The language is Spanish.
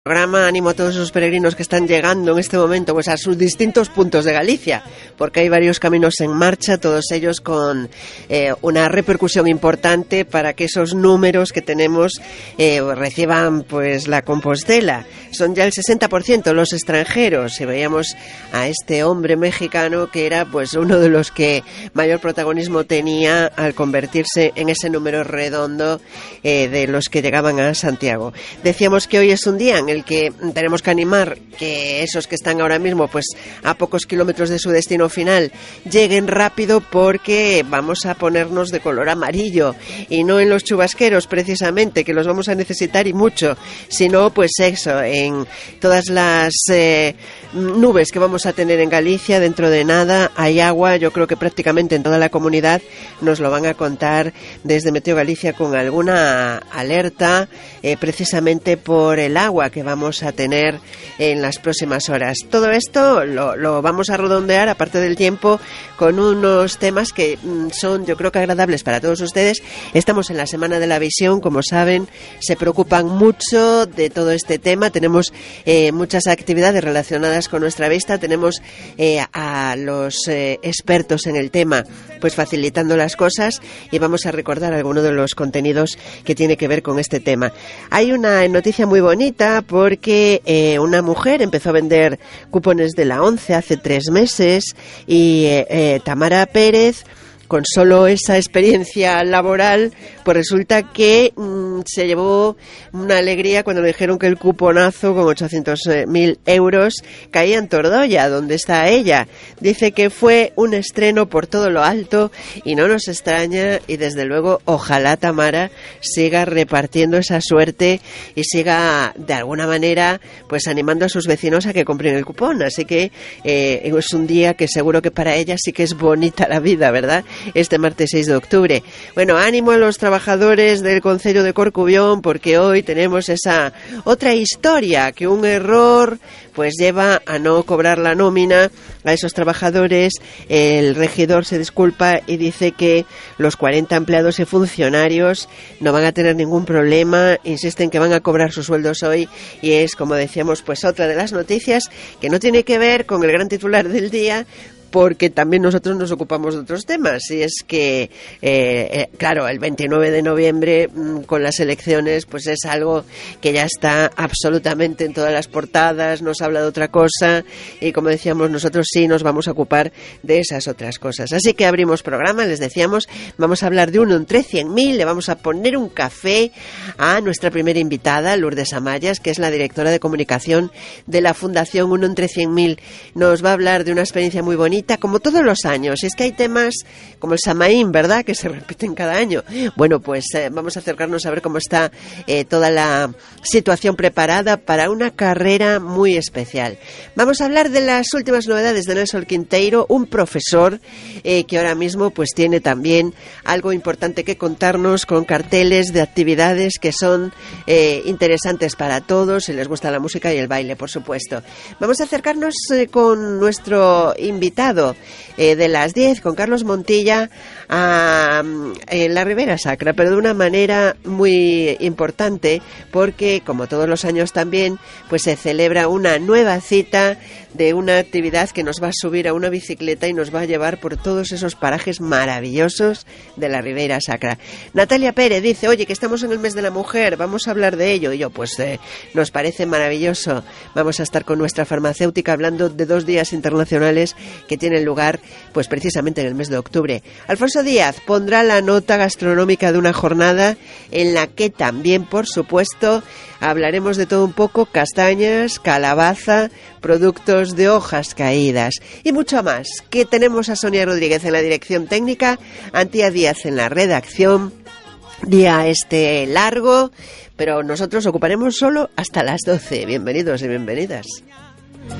Programa animo a todos esos peregrinos que están llegando en este momento pues a sus distintos puntos de Galicia, porque hay varios caminos en marcha, todos ellos con una repercusión importante para que esos números que tenemos reciban pues la Compostela. Son ya el 60% los extranjeros, y veíamos a este hombre mexicano que era pues uno de los que mayor protagonismo tenía al convertirse en ese número redondo de los que llegaban a Santiago. Decíamos que hoy es un día en el que tenemos que animar que esos que están ahora mismo pues a pocos kilómetros de su destino final lleguen rápido, porque vamos a ponernos de color amarillo y no en los chubasqueros precisamente, que los vamos a necesitar y mucho, sino pues eso, en todas las nubes que vamos a tener en Galicia. Dentro de nada hay agua, yo creo que prácticamente en toda la comunidad. Nos lo van a contar desde Meteo Galicia con alguna alerta precisamente por el agua que vamos a tener en las próximas horas. Todo esto lo vamos a redondear, aparte del tiempo, con unos temas que son, yo creo que agradables para todos ustedes. Estamos en la Semana de la Visión, como saben, se preocupan mucho de todo este tema. Tenemos muchas actividades relacionadas con nuestra vista. Tenemos a los expertos en el tema pues facilitando las cosas, y vamos a recordar algunos de los contenidos que tiene que ver con este tema. Hay una noticia muy bonita, porque una mujer empezó a vender cupones de la ONCE hace 3 meses, y Tamara Pérez, con solo esa experiencia laboral, pues resulta que se llevó una alegría cuando le dijeron que el cuponazo con 800.000 euros caía en Tordoya, donde está ella. Dice que fue un estreno por todo lo alto y no nos extraña, y desde luego ojalá Tamara siga repartiendo esa suerte y siga de alguna manera pues animando a sus vecinos a que compren el cupón. Así que es un día que seguro que para ella sí que es bonita la vida, ¿verdad? Este martes 6 de octubre. Bueno, ánimo a los trabajadores del Concello de Corcubión, porque hoy tenemos esa otra historia, que un error pues lleva a no cobrar la nómina a esos trabajadores. El regidor se disculpa y dice que los 40 empleados y funcionarios no van a tener ningún problema. Insisten que van a cobrar sus sueldos hoy, y es, como decíamos, pues otra de las noticias que no tiene que ver con el gran titular del día, porque también nosotros nos ocupamos de otros temas. Y es que, claro, el 29 de noviembre con las elecciones, pues es algo que ya está absolutamente en todas las portadas, nos habla de otra cosa, y como decíamos, nosotros sí nos vamos a ocupar de esas otras cosas. Así que abrimos programa, les decíamos, vamos a hablar de 1 entre 100.000, le vamos a poner un café a nuestra primera invitada, Lourdes Amayas, que es la directora de comunicación de la Fundación 1 entre 100.000. Nos va a hablar de una experiencia muy bonita, como todos los años. Es que hay temas como el Samaín, ¿verdad?, que se repiten cada año. Bueno, pues vamos a acercarnos a ver cómo está toda la situación preparada para una carrera muy especial. Vamos a hablar de las últimas novedades de Nelson Quinteiro, un profesor que ahora mismo pues tiene también algo importante que contarnos, con carteles de actividades que son interesantes para todos, si les gusta la música y el baile, por supuesto. Vamos a acercarnos con nuestro invitado de las 10, con Carlos Montilla, a la Ribera Sacra, pero de una manera muy importante, porque como todos los años también pues se celebra una nueva cita de una actividad que nos va a subir a una bicicleta y nos va a llevar por todos esos parajes maravillosos de la Ribera Sacra. Natalia Pérez dice, oye, que estamos en el mes de la mujer, vamos a hablar de ello. Y yo, pues nos parece maravilloso. Vamos a estar con nuestra farmacéutica hablando de 2 días internacionales que tienen lugar pues precisamente en el mes de octubre. Alfonso Díaz pondrá la nota gastronómica de una jornada en la que también, por supuesto, hablaremos de todo un poco: castañas, calabaza, productos de hojas caídas y mucho más. Que tenemos a Sonia Rodríguez en la dirección técnica, Antía Díaz en la redacción. Día largo, pero nosotros ocuparemos solo hasta las 12. Bienvenidos y bienvenidas.